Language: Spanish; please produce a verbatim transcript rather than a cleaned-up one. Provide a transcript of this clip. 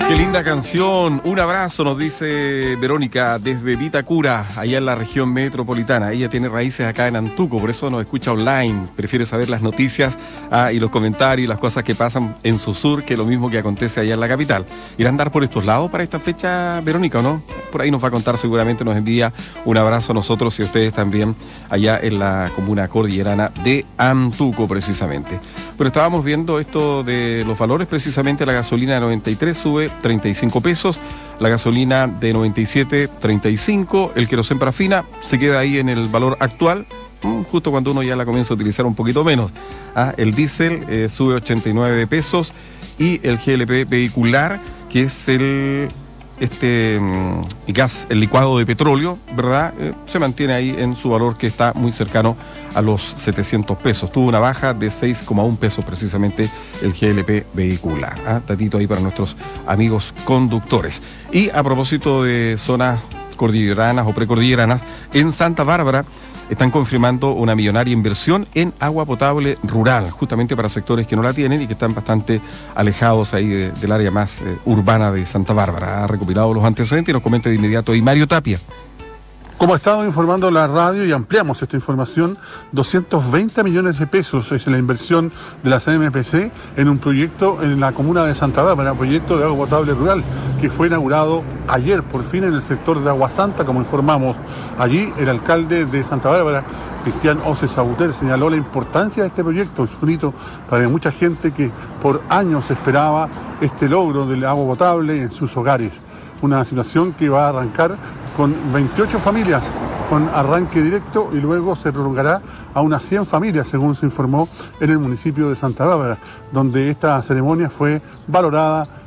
Qué linda canción. Un abrazo, nos dice Verónica desde Vitacura, allá en la región metropolitana. Ella tiene raíces acá en Antuco, por eso nos escucha online. Prefiere saber las noticias ah, y los comentarios y las cosas que pasan en su sur, que lo mismo que acontece allá en la capital. ¿Irá a andar por estos lados para esta fecha, Verónica, o no? Por ahí nos va a contar, seguramente nos envía un abrazo a nosotros y a ustedes también allá en la comuna cordillerana de Antuco, precisamente. Pero estábamos viendo esto de los valores, precisamente la gasolina de noventa y tres sube treinta y cinco pesos, la gasolina de noventa y siete, treinta y cinco, el querosén parafina se queda ahí en el valor actual, justo cuando uno ya la comienza a utilizar un poquito menos. Ah, el diésel eh, sube ochenta y nueve pesos y el G L P vehicular, que es el este mm, gas, el licuado de petróleo, ¿verdad? Eh, se mantiene ahí en su valor, que está muy cercano a los setecientos pesos. Tuvo una baja de seis coma uno pesos precisamente el G L P vehicular. ¿Ah? Tatito ahí para nuestros amigos conductores. Y a propósito de zonas cordilleranas o precordilleranas, en Santa Bárbara están confirmando una millonaria inversión en agua potable rural, justamente para sectores que no la tienen y que están bastante alejados ahí de, del área más eh, urbana de Santa Bárbara. Ha recopilado los antecedentes y nos comenta de inmediato ahí Mario Tapia. Como ha estado informando la radio y ampliamos esta información, doscientos veinte millones de pesos es la inversión de la C M P C en un proyecto en la comuna de Santa Bárbara, un proyecto de agua potable rural que fue inaugurado ayer por fin en el sector de Agua Santa, como informamos. Allí el alcalde de Santa Bárbara, Cristian Ose Sabuter, señaló la importancia de este proyecto. Es un hito para mucha gente que por años esperaba este logro del agua potable en sus hogares. Una situación que va a arrancar con veintiocho familias con arranque directo y luego se prolongará a unas cien familias, según se informó en el municipio de Santa Bárbara, donde esta ceremonia fue valorada